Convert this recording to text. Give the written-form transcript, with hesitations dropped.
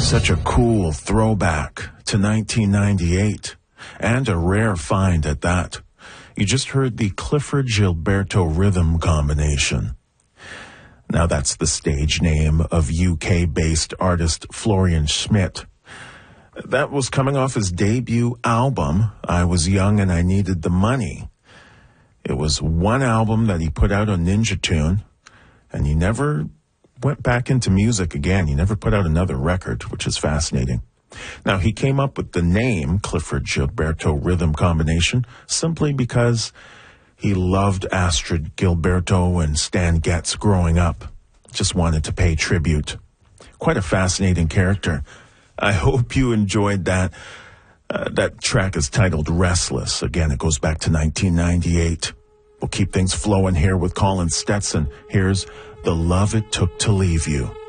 Such a cool throwback to 1998, and a rare find at that. You just heard the Clifford Gilberto rhythm combination. Now that's the stage name of UK-based artist Florian Schmidt. That was coming off his debut album, I Was Young and I Needed the Money. It was one album that he put out on Ninja Tune, and he never went back into music again. He never put out another record, which is fascinating. Now, he came up with the name Clifford Gilberto Rhythm Combination simply because he loved Astrud Gilberto and Stan Getz growing up. Just wanted to pay tribute. Quite a fascinating character. I hope you enjoyed that. That track is titled Restless. Again, it goes back to 1998. We'll keep things flowing here with Colin Stetson. Here's The Love It Took to Leave You.